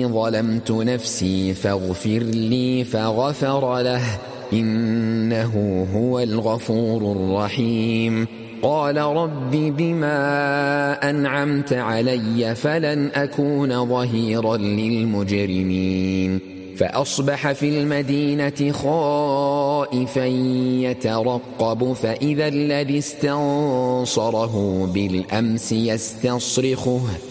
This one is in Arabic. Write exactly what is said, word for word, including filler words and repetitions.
ظلمت نفسي فاغفر لي فغفر له إنه هو الغفور الرحيم. قال رب بما أنعمت علي فلن أكون ظهيرا للمجرمين. فأصبح في المدينة خائفا يترقب فإذا الذي استنصره بالأمس يستصرخه